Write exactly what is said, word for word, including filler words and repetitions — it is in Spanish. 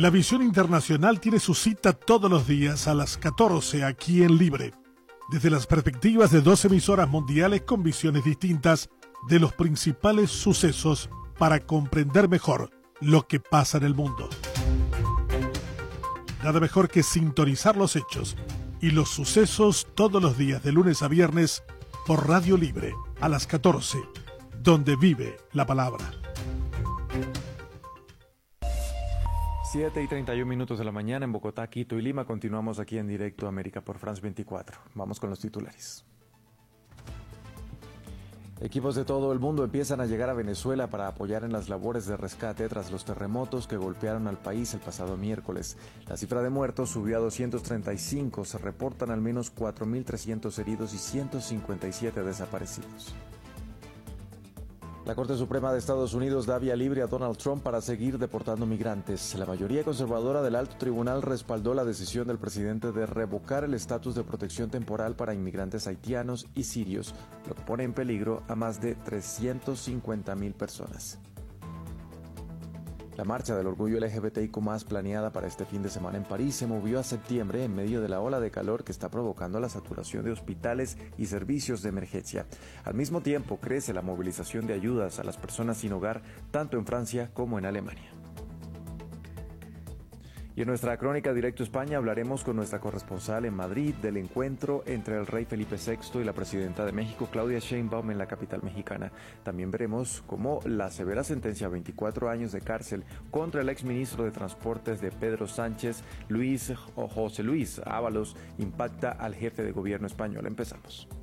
La visión internacional tiene su cita todos los días a las catorce aquí en Libre, desde las perspectivas de dos emisoras mundiales con visiones distintas de los principales sucesos para comprender mejor lo que pasa en el mundo. Nada mejor que sintonizar los hechos y los sucesos todos los días de lunes a viernes por Radio Libre a las catorce, donde vive la palabra. siete y treinta y un minutos de la mañana en Bogotá, Quito y Lima. Continuamos aquí en directo América por France veinticuatro. Vamos con los titulares. Equipos de todo el mundo empiezan a llegar a Venezuela para apoyar en las labores de rescate tras los terremotos que golpearon al país el pasado miércoles. La cifra de muertos subió a doscientos treinta y cinco, se reportan al menos cuatro mil trescientos heridos y ciento cincuenta y siete desaparecidos. La Corte Suprema de Estados Unidos da vía libre a Donald Trump para seguir deportando migrantes. La mayoría conservadora del alto tribunal respaldó la decisión del presidente de revocar el estatus de protección temporal para inmigrantes haitianos y sirios, lo que pone en peligro a más de trescientas cincuenta mil personas. La marcha del orgullo L G B T I Q más, planeada para este fin de semana en París, se movió a septiembre en medio de la ola de calor que está provocando la saturación de hospitales y servicios de emergencia. Al mismo tiempo, crece la movilización de ayudas a las personas sin hogar, tanto en Francia como en Alemania. Y en nuestra crónica Directo España hablaremos con nuestra corresponsal en Madrid del encuentro entre el rey Felipe sexto y la presidenta de México, Claudia Sheinbaum, en la capital mexicana. También veremos cómo la severa sentencia a veinticuatro años de cárcel contra el exministro de Transportes de Pedro Sánchez, Luis o José Luis Ábalos, impacta al jefe de gobierno español. Empezamos.